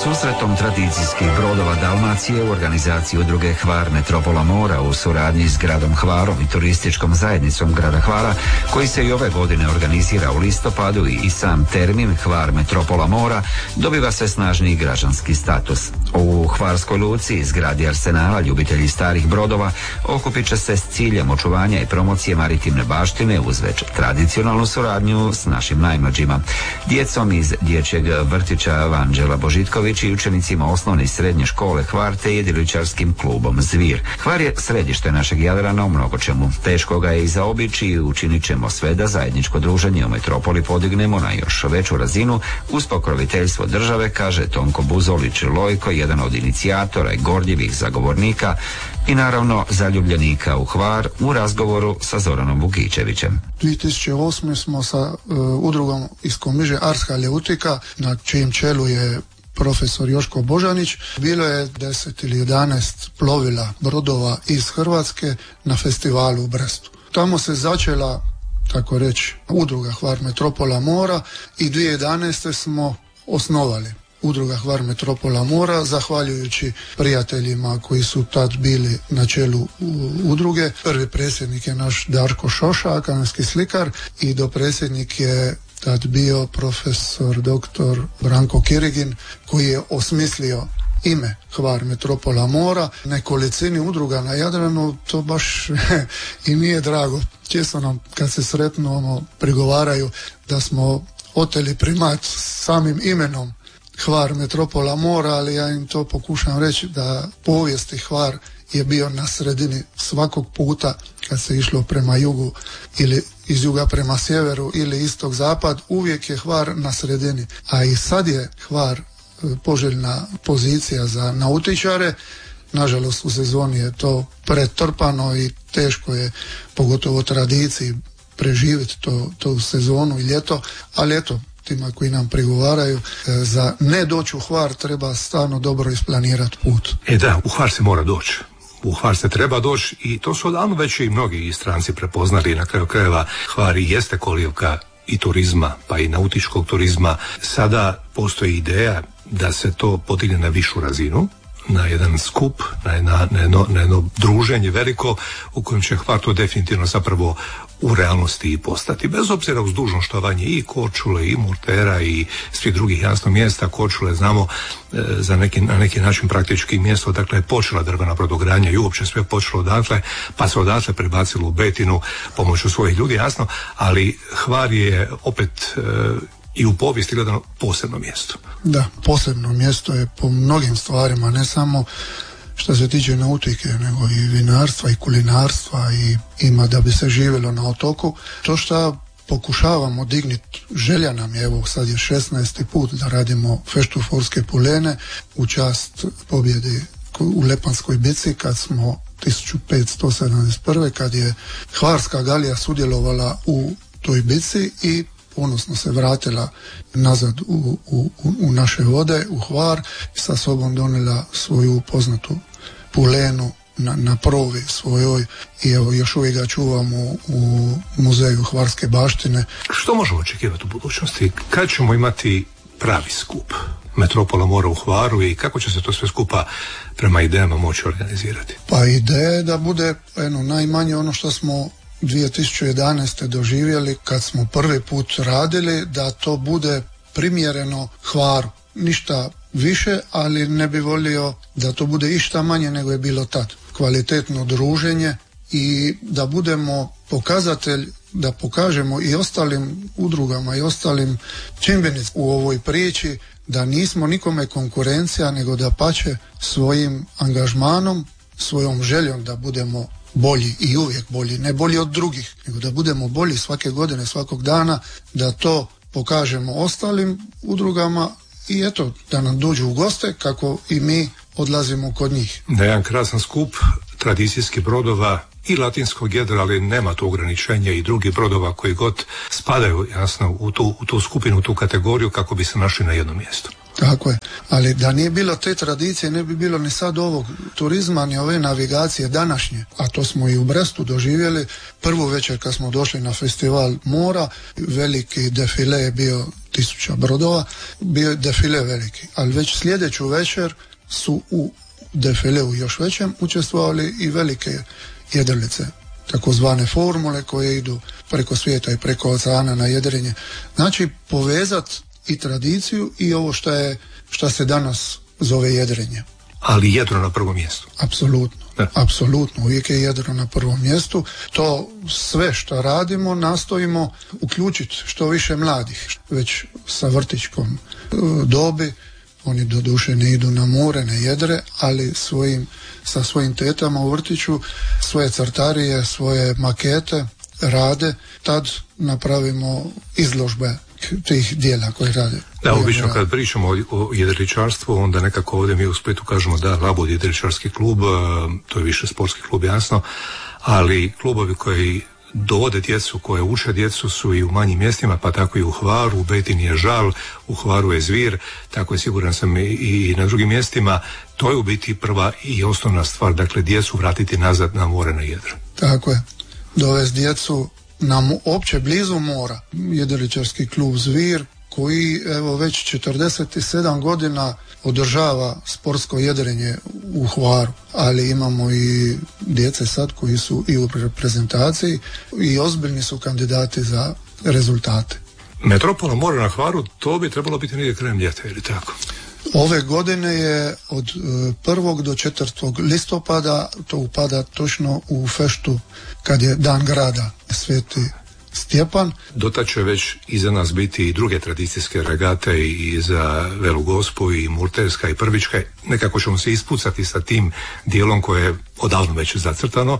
Susretom tradicijskih brodova Dalmacije u organizaciji udruge Hvar Metropola Mora u suradnji s gradom Hvarom i turističkom zajednicom grada Hvara, koji se i ove godine organizira u listopadu, i sam termin Hvar Metropola Mora dobiva sve snažniji građanski status. U Hvarskoj luci iz zgradi Arsenala ljubitelji starih brodova okupit će se s ciljem očuvanja i promocije maritimne baštine uz već tradicionalnu suradnju s našim najmlađima, djecom iz dječjeg vrtića Vanđela Božitković i učenicima osnovne i srednje škole Hvar te jedriličarskim klubom Zvir. Hvar je središte našeg Jadrana u mnogo čemu. Teško ga je i zaobići i učinit ćemo sve da zajedničko druženje u metropoli podignemo na još veću razinu uz pokroviteljstvo države, kaže Tonko Buzolić Lojko, jedan od inicijatora i gordljivih zagovornika i naravno zaljubljenika u Hvar, u razgovoru sa Zoranom Vukićevićem. 2008. smo sa udrugom iz Komiže Arska Leutika, na čijem čelu je profesor Joško Božanić, bilo je 10 ili 11 plovila brodova iz Hrvatske na festivalu u Brestu. Tamo se začela, tako reći, udruga Hvar Metropola Mora i 2011. smo osnovali udruga Hvar Metropola Mora, zahvaljujući prijateljima koji su tad bili na čelu udruge. Prvi predsjednik je naš Darko Šoša, akademski slikar, i dopredsjednik je tad bio profesor dr. Branko Kirigin, koji je osmislio ime Hvar Metropola Mora. Nekolicini udruga na Jadranu to baš i nije drago. Često nam kad se sretnu prigovaraju da smo oteli primat samim imenom Hvar Metropola Mora, ali ja im to pokušam reći da povijesti Hvar je bio na sredini svakog puta kad se išlo prema jugu ili iz juga prema sjeveru ili istog zapad, uvijek je Hvar na sredini. A i sad je Hvar poželjna pozicija za nautičare. Nažalost u sezoni je to pretrpano i teško je, pogotovo tradiciji, preživjeti to sezonu i ljeto, ali eto, tima koji nam prigovaraju, za ne doći u Hvar treba stvarno dobro isplanirati put. Da, u Hvar se mora doći. U Hvar se treba doći i to su odavno već i mnogi stranci prepoznali. Na kraju krajeva Hvar i jeste kolijevka i turizma, pa i nautičkog turizma. Sada postoji ideja da se to podigne na višu razinu, na jedan skup, na jedno druženje veliko u kojem će Hvar to definitivno zapravo u realnosti i postati. Bez obzira uz dužno štovanje i Korčule i Murtera i svih drugih jasno mjesta. Korčule znamo na neki način praktički mjesto, dakle je počela drvena brodogradnja i uopće sve počelo odatle, pa se odatle prebacilo u Betinu pomoću svojih ljudi, jasno, ali Hvar je opet i u povijesti gledano posebno mjesto. Da, posebno mjesto je po mnogim stvarima, ne samo što se tiče nautike, nego i vinarstva i kulinarstva, i ima da bi se živjelo na otoku. To što pokušavamo digniti, želja nam je, evo sad je 16. put da radimo feštu Forske pulene u čast pobjedi u Lepanskoj bici, kad smo 1571. kad je Hvarska galija sudjelovala u toj bici i ponosno se vratila nazad u naše vode, u Hvar, i sa sobom donijela svoju poznatu pulenu na provi svojoj, i evo još uvijek ga čuvamo u muzeju Hvarske baštine. Što možemo očekivati u budućnosti? Kad ćemo imati pravi skup Metropola Mora u Hvaru i kako će se to sve skupa prema idejama moći organizirati? Pa ideja je da bude najmanje ono što smo 2011. doživjeli kad smo prvi put radili, da to bude primjereno Hvaru. Ništa više, ali ne bi volio da to bude išta manje nego je bilo tad. Kvalitetno druženje i da budemo pokazatelj, da pokažemo i ostalim udrugama i ostalim čimbenicima u ovoj priči da nismo nikome konkurencija, nego da pače svojim angažmanom, svojom željom da budemo bolji i uvijek bolji, ne bolji od drugih, nego da budemo bolji svake godine, svakog dana, da to pokažemo ostalim udrugama i eto, da nam dođu u goste kako i mi odlazimo kod njih. Da je jedan krasan skup tradicijskih brodova i latinskog jedra, ali nema to ograničenja i drugih brodova koji god spadaju jasno u tu skupinu, u tu kategoriju kako bi se našli na jednom mjestu. Tako je, ali da nije bilo te tradicije ne bi bilo ni sad ovog turizma ni ove navigacije današnje, a to smo i u Brestu doživjeli. Prvu večer kad smo došli na festival mora, veliki defile je bio tisuća brodova, bio je defile veliki, ali već sljedeću večer su u defileu još većem učestvovali i velike jedrilice, takozvane formule koje idu preko svijeta i preko oceana na jedrenje. Znači povezat i tradiciju i ovo šta se danas zove jedrenje. Ali jedro na prvom mjestu. Apsolutno, uvijek je jedro na prvom mjestu. To sve što radimo nastojimo uključiti što više mladih, već sa vrtićkom dobi. Oni doduše ne idu na more, ne jedre, ali sa svojim tetama u vrtiću svoje crtarije, svoje makete rade. Tad napravimo izložbe tih dijela koje rade. Da, obično kad pričamo o jedriličarstvu, onda nekako ovdje mi u Splitu kažemo da Labud jedriličarski klub, to je više sportski klub, jasno, ali klubovi koji dovode djecu, koje uče djecu su i u manjim mjestima, pa tako i u Hvaru, u Betini je Žal, u Hvaru je Zvir, tako je siguran sam i na drugim mjestima. To je u biti prva i osnovna stvar, dakle djecu vratiti nazad na more, na jedro. Tako je, dovesti djecu opće blizu mora. Jedriličarski klub Zvir, koji evo već 47 godina održava sportsko jedrenje u Hvaru, ali imamo i djece sad koji su i u reprezentaciji i ozbiljni su kandidati za rezultate. Metropola mora na Hvaru, to bi trebalo biti negdje krajem ljeta, ili tako? Ove godine je od 1. do 4. listopada, to upada točno u feštu kad je Dan grada Sveti Stjepan. Dotad će već iza nas biti i druge tradicijske regate i za Velu Gospu i Murterska i Prvička. Nekako ćemo se ispucati sa tim dijelom koje je odavno već zacrtano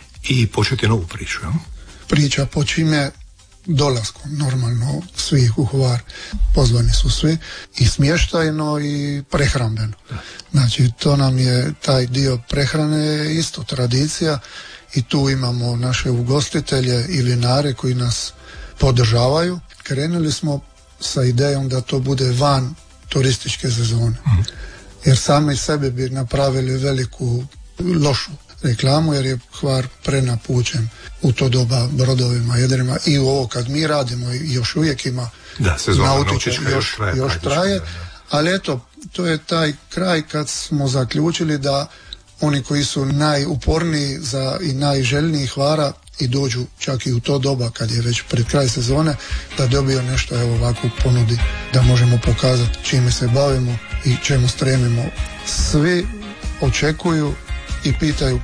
i početi novu priču. Ja? Priča počinje dolaskom normalno svih u Hvar. Pozvani su svi i smještajno i prehrambeno. Znači to nam je taj dio prehrane isto tradicija i tu imamo naše ugostitelje i vinare koji nas podržavaju. Krenuli smo sa idejom da to bude van turističke sezone. Jer sami sebi bi napravili veliku lošu reklamu, jer je Hvar prenapučen u to doba brodovima, jedrima i u ovo kad mi radimo i još uvijek ima nautička još traje, ali eto, to je taj kraj kad smo zaključili da oni koji su najuporniji i najželjniji Hvara i dođu čak i u to doba kad je već pred kraj sezone, da dobiju nešto ovako ponudi, da možemo pokazati čime se bavimo i čemu stremimo. Svi očekuju i pitaju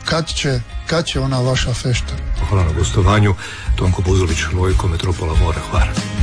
kad će ona vaša fešta. Hvala na gostovanju. Tonko Buzulić, Lojko, Metropola mora, Hvar.